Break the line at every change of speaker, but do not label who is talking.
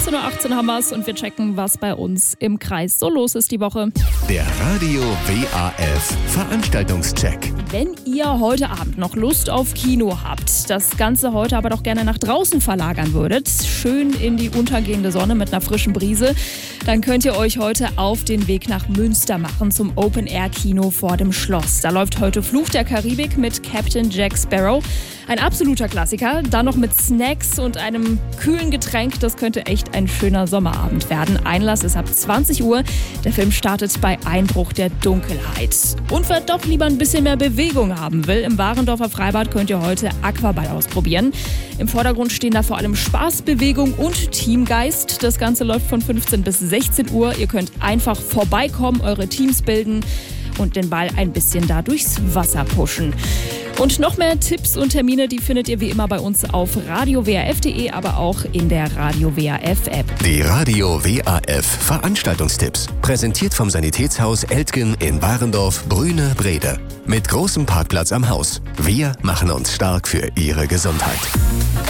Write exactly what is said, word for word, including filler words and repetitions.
neunzehn Uhr achtzehn haben wir's und wir checken, was bei uns im Kreis so los ist die Woche.
Der Radio W A F Veranstaltungscheck.
Wenn ihr heute Abend noch Lust auf Kino habt, das Ganze heute aber doch gerne nach draußen verlagern würdet, schön in die untergehende Sonne mit einer frischen Brise, dann könnt ihr euch heute auf den Weg nach Münster machen zum Open-Air-Kino vor dem Schloss. Da läuft heute Fluch der Karibik mit Captain Jack Sparrow. Ein absoluter Klassiker, dann noch mit Snacks und einem kühlen Getränk. Das könnte echt ein schöner Sommerabend werden. Einlass ist ab zwanzig Uhr. Der Film startet bei Einbruch der Dunkelheit. Und wer doch lieber ein bisschen mehr Bewegung haben will, im Warendorfer Freibad könnt ihr heute Aquaball ausprobieren. Im Vordergrund stehen da vor allem Spaß, Bewegung und Teamgeist. Das Ganze läuft von fünfzehn bis sechzehn Uhr. Ihr könnt einfach vorbeikommen, eure Teams bilden und den Ball ein bisschen da durchs Wasser pushen. Und noch mehr Tipps und Termine, die findet ihr wie immer bei uns auf radio w a f punkt de, aber auch in der Radio W A F App.
Die Radio W A F Veranstaltungstipps. Präsentiert vom Sanitätshaus Eltgen in Warendorf, Brüne, Brede. Mit großem Parkplatz am Haus. Wir machen uns stark für Ihre Gesundheit.